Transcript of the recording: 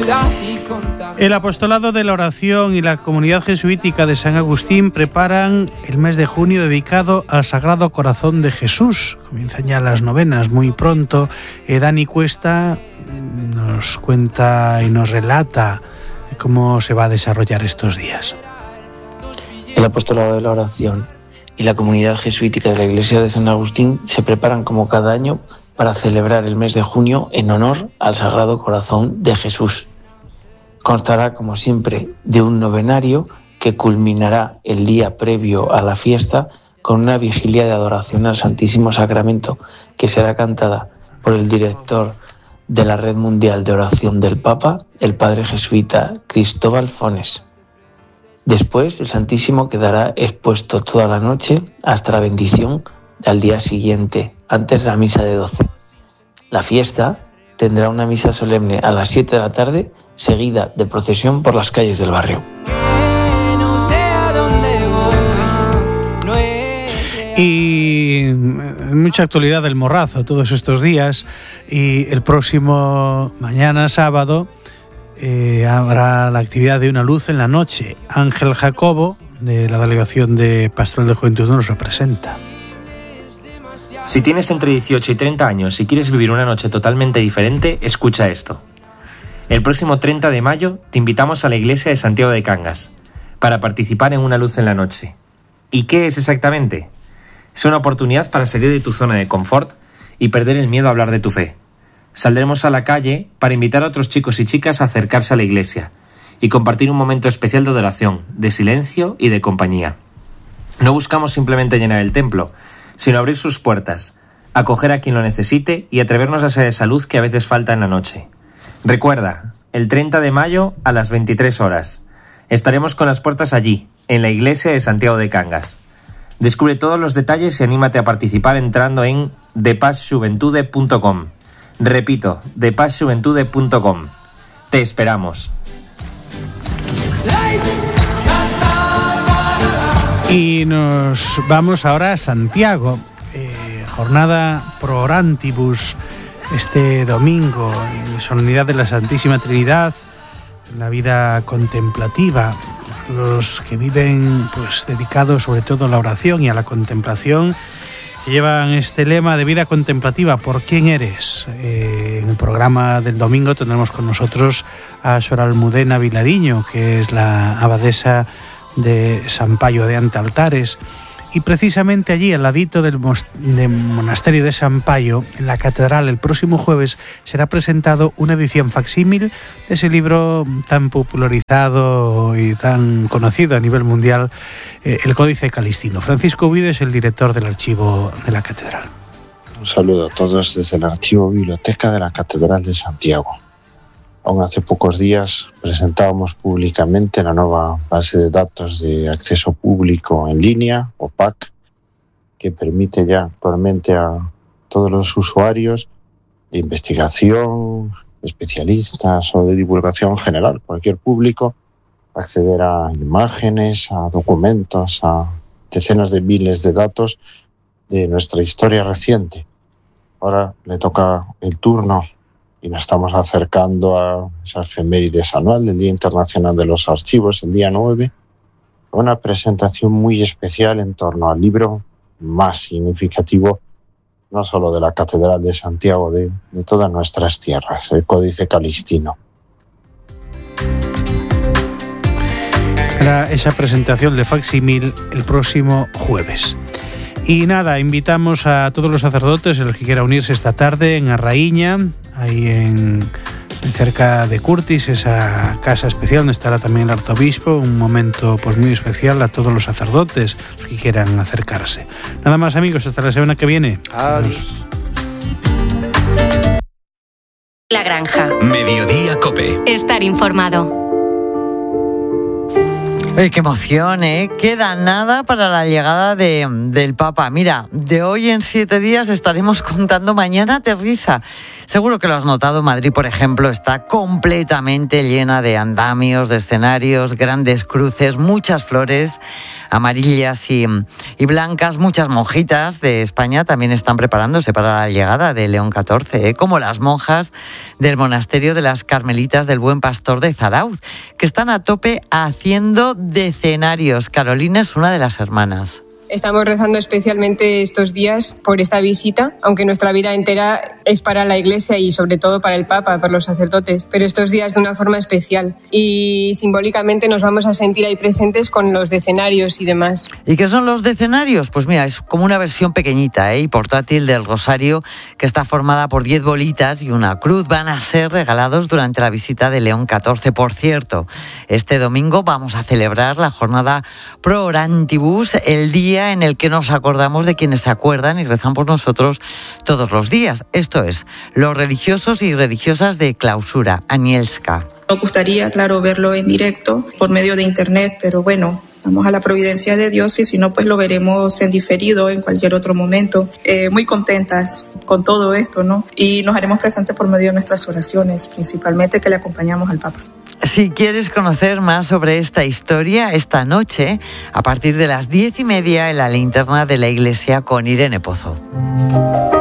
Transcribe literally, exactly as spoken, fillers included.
El apostolado de la oración y la comunidad jesuítica de San Agustín preparan el mes de junio dedicado al Sagrado Corazón de Jesús. Comienzan ya las novenas muy pronto. Eh, Dani Cuesta nos cuenta y nos relata cómo se va a desarrollar estos días. El apostolado de la oración y la comunidad jesuítica de la Iglesia de San Agustín se preparan como cada año para celebrar el mes de junio en honor al Sagrado Corazón de Jesús. Constará, como siempre, de un novenario que culminará el día previo a la fiesta con una vigilia de adoración al Santísimo Sacramento que será cantada por el director de la Red Mundial de Oración del Papa, el padre jesuita Cristóbal Fones. Después, el Santísimo quedará expuesto toda la noche hasta la bendición al día siguiente, antes de la misa de doce. La fiesta tendrá una misa solemne a las siete de la tarde, seguida de procesión por las calles del barrio. Y mucha actualidad del Morrazo todos estos días, y el próximo mañana sábado eh, habrá la actividad de una luz en la noche. Ángel Jacobo, de la Delegación de Pastoral de Juventud, nos representa. Si tienes entre dieciocho y treinta años y quieres vivir una noche totalmente diferente, escucha esto. El próximo treinta de mayo te invitamos a la iglesia de Santiago de Cangas para participar en una luz en la noche. ¿Y qué es exactamente? Es una oportunidad para salir de tu zona de confort y perder el miedo a hablar de tu fe. Saldremos a la calle para invitar a otros chicos y chicas a acercarse a la iglesia y compartir un momento especial de adoración, de silencio y de compañía. No buscamos simplemente llenar el templo, sino abrir sus puertas, acoger a quien lo necesite y atrevernos a ser esa luz que a veces falta en la noche. Recuerda, el treinta de mayo a las veintitrés horas. Estaremos con las puertas allí, en la iglesia de Santiago de Cangas. Descubre todos los detalles y anímate a participar entrando en de paz juventude punto com. Repito, de paz juventude punto com. Te esperamos. Y nos vamos ahora a Santiago. Eh, jornada pro orantibus este domingo, en solemnidad de la Santísima Trinidad, la vida contemplativa. Los que viven pues dedicados sobre todo a la oración y a la contemplación llevan este lema de vida contemplativa: ¿por quién eres? Eh, en el programa del domingo tendremos con nosotros a Sor Almudena Vilariño, que es la abadesa de San Payo de Antealtares, y precisamente allí, al ladito del, mos- del monasterio de San Payo, en la catedral, el próximo jueves será presentado una edición facsímil de ese libro tan popularizado y tan conocido a nivel mundial, eh, el Códice Calistino. Francisco Oviedo es el director del archivo de la catedral. Un saludo a todos desde el archivo Biblioteca de la Catedral de Santiago. Aún hace pocos días presentábamos públicamente la nueva base de datos de acceso público en línea, o P A C, que permite ya actualmente a todos los usuarios de investigación, de especialistas o de divulgación general, cualquier público, acceder a imágenes, a documentos, a decenas de miles de datos de nuestra historia reciente. Ahora le toca el turno y nos estamos acercando a esa efemérides anual del Día Internacional de los Archivos, el día nueve, una presentación muy especial en torno al libro más significativo, no solo de la Catedral de Santiago, de, de todas nuestras tierras, el Códice Calistino. Será esa presentación de facsímil el próximo jueves. Y nada, invitamos a todos los sacerdotes, a los que quieran unirse esta tarde en Arraíña, ahí en, cerca de Curtis, esa casa especial donde estará también el arzobispo, un momento pues muy especial a todos los sacerdotes, los que quieran acercarse. Nada más, amigos, hasta la semana que viene. Adiós. La Granja. Mediodía Cope. Estar informado. Ay, qué emoción, ¿eh? Queda nada para la llegada de, del Papa. Mira, de hoy en siete días estaremos contando, mañana aterriza. Seguro que lo has notado, Madrid, por ejemplo, está completamente llena de andamios, de escenarios, grandes cruces, muchas flores amarillas y, y blancas, muchas monjitas de España también están preparándose para la llegada de León catorce, ¿eh? Como las monjas del monasterio de las Carmelitas del Buen Pastor de Zarauz, que están a tope haciendo decenarios. Carolina es una de las hermanas. Estamos rezando especialmente estos días por esta visita, aunque nuestra vida entera es para la Iglesia y sobre todo para el Papa, por los sacerdotes, pero estos días de una forma especial y simbólicamente nos vamos a sentir ahí presentes con los decenarios y demás. ¿Y qué son los decenarios? Pues mira, es como una versión pequeñita, ¿eh? y portátil del rosario, que está formada por diez bolitas y una cruz. Van a ser regalados durante la visita de León catorce. Por cierto, este domingo vamos a celebrar la jornada Pro Orantibus, el día en el que nos acordamos de quienes se acuerdan y rezan por nosotros todos los días. Esto es, los religiosos y religiosas de clausura, Anielska. Nos gustaría, claro, verlo en directo por medio de internet, pero bueno, vamos a la providencia de Dios y si no, pues lo veremos en diferido en cualquier otro momento. Eh, muy contentas con todo esto, ¿no? Y nos haremos presentes por medio de nuestras oraciones, principalmente que le acompañamos al Papa. Si quieres conocer más sobre esta historia, esta noche, a partir de las diez y media, en la linterna de la iglesia con Irene Pozo.